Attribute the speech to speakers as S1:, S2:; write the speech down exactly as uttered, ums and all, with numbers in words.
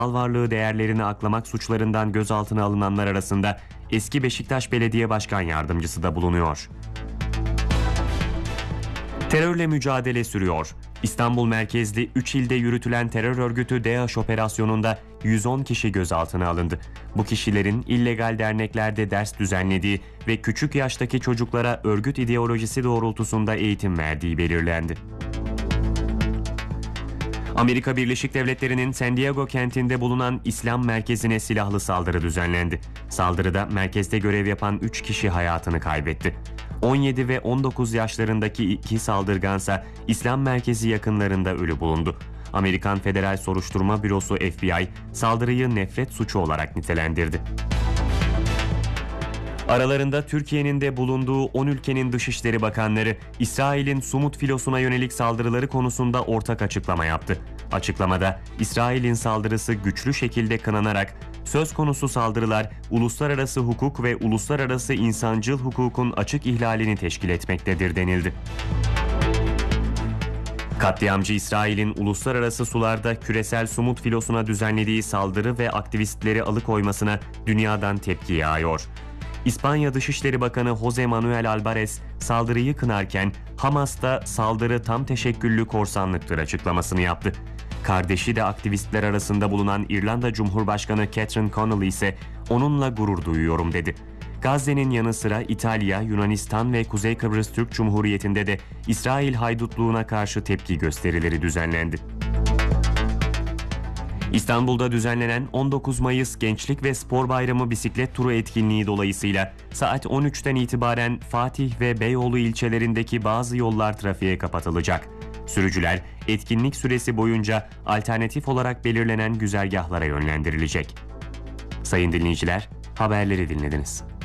S1: mal varlığı değerlerini aklamak suçlarından gözaltına alınanlar arasında eski Beşiktaş Belediye Başkan Yardımcısı da bulunuyor. Terörle mücadele sürüyor. İstanbul merkezli üç ilde yürütülen terör örgütü DAEŞ operasyonunda yüz on kişi gözaltına alındı. Bu kişilerin illegal derneklerde ders düzenlediği ve küçük yaştaki çocuklara örgüt ideolojisi doğrultusunda eğitim verdiği belirlendi. Amerika Birleşik Devletleri'nin San Diego kentinde bulunan İslam merkezine silahlı saldırı düzenlendi. Saldırıda merkezde görev yapan üç kişi hayatını kaybetti. on yedi ve on dokuz yaşlarındaki iki saldırgansa İslam merkezi yakınlarında ölü bulundu. Amerikan Federal Soruşturma Bürosu F B I saldırıyı nefret suçu olarak nitelendirdi. Aralarında Türkiye'nin de bulunduğu on ülkenin Dışişleri Bakanları, İsrail'in Sumut filosuna yönelik saldırıları konusunda ortak açıklama yaptı. Açıklamada, İsrail'in saldırısı güçlü şekilde kınanarak, söz konusu saldırılar uluslararası hukuk ve uluslararası insancıl hukukun açık ihlalini teşkil etmektedir denildi. Katliamcı İsrail'in uluslararası sularda küresel Sumut filosuna düzenlediği saldırı ve aktivistleri alıkoymasına dünyadan tepki yağıyor. İspanya Dışişleri Bakanı Jose Manuel Albares saldırıyı kınarken Hamas'ta saldırı tam teşekküllü korsanlıktır açıklamasını yaptı. Kardeşi de aktivistler arasında bulunan İrlanda Cumhurbaşkanı Catherine Connolly ise onunla gurur duyuyorum dedi. Gazze'nin yanı sıra İtalya, Yunanistan ve Kuzey Kıbrıs Türk Cumhuriyeti'nde de İsrail haydutluğuna karşı tepki gösterileri düzenlendi. İstanbul'da düzenlenen on dokuz Mayıs Gençlik ve Spor Bayramı bisiklet turu etkinliği dolayısıyla saat on üçten itibaren Fatih ve Beyoğlu ilçelerindeki bazı yollar trafiğe kapatılacak. Sürücüler etkinlik süresi boyunca alternatif olarak belirlenen güzergahlara yönlendirilecek. Sayın dinleyiciler, haberleri dinlediniz.